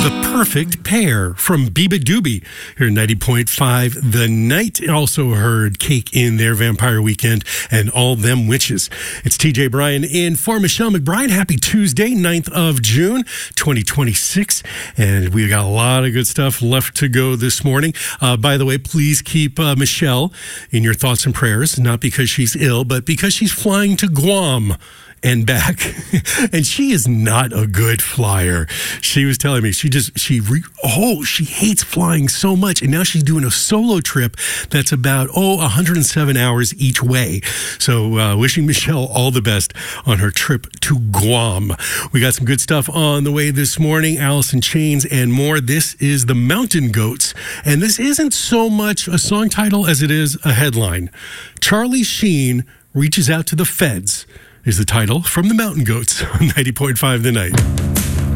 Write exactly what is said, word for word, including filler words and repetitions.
The Perfect Pair from Biba Doobie here at ninety point five The Night. Also heard Cake in Their Vampire Weekend and All Them Witches. It's T J Bryan in for Michelle McBride. Happy Tuesday, ninth of June, twenty twenty-six. And we got a lot of good stuff left to go this morning. Uh, by the way, please keep uh, Michelle in your thoughts and prayers, not because she's ill, but because she's flying to Guam and back. And she is not a good flyer. She was telling me she just, she, re, oh, she hates flying so much. And now she's doing a solo trip that's about, oh, one hundred seven hours each way. So uh, wishing Michelle all the best on her trip to Guam. We got some good stuff on the way this morning. Alice in Chains and more. This is the Mountain Goats. And this isn't so much a song title as it is a headline. Charlie Sheen reaches out to the feds is the title from the Mountain Goats on ninety point five The Night.